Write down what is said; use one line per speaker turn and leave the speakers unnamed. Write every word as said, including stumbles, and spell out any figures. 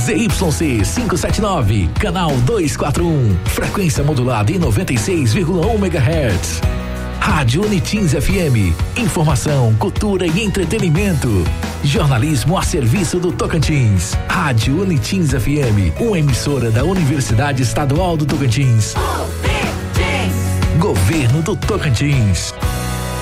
Z Y C quinhentos e setenta e nove, canal duzentos e quarenta e um, frequência modulada em noventa e seis vírgula um megahertz. Rádio Unitins F M, informação, cultura e entretenimento. Jornalismo a serviço do Tocantins. Rádio Unitins F M, uma emissora da Universidade Estadual do Tocantins. Governo do Tocantins.